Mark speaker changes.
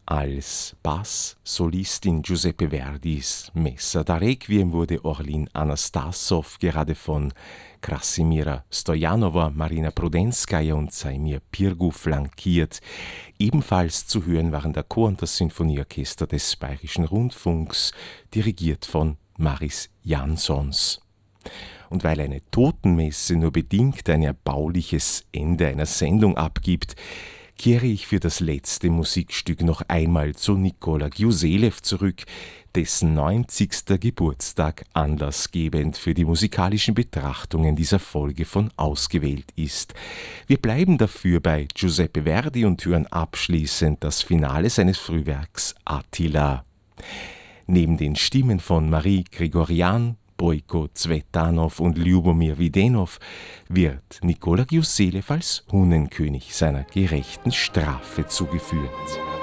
Speaker 1: Als Bass-Solistin Giuseppe Verdis Messa da Requiem wurde Orlin Anastassow gerade von Krasimira Stojanova, Marina Prudenskaya und Saimir Pirgu flankiert. Ebenfalls zu hören waren der Chor und das Sinfonieorchester des Bayerischen Rundfunks, dirigiert von Maris Jansons. Und weil eine Totenmesse nur bedingt ein erbauliches Ende einer Sendung abgibt, kehre ich für das letzte Musikstück noch einmal zu Nikola Giuselew zurück, dessen 90. Geburtstag anlassgebend für die musikalischen Betrachtungen dieser Folge von Ausgewählt ist. Wir bleiben dafür bei Giuseppe Verdi und hören abschließend das Finale seines Frühwerks Attila. Neben den Stimmen von Marie Grigorian, Bojko Tsvetanov und Ljubomir Widenov wird Nikola Giuselew als Hunnenkönig seiner gerechten Strafe zugeführt.